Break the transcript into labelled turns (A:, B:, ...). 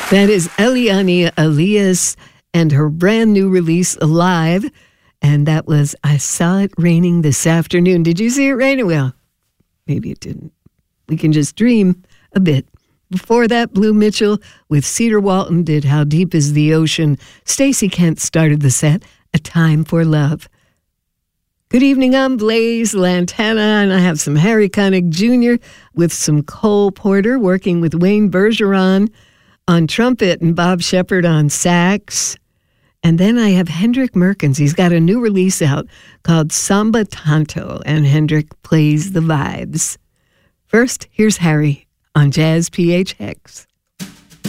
A: That is Eliane Elias and her brand new release, Alive. And that was I Saw It Raining This Afternoon. Did you see it raining? Well, maybe it didn't. We can just dream a bit. Before that, Blue Mitchell with Cedar Walton did How Deep Is the Ocean. Stacey Kent started the set, A Time for Love. Good evening, I'm Blaze Lantana, and I have some Harry Connick Jr. with some Cole Porter, working with Wayne Bergeron on trumpet and Bob Shepard on sax. And then I have Hendrik Merkens. He's got a new release out called Samba Tanto, and Hendrik plays the vibes. First, here's Harry on Jazz PHX.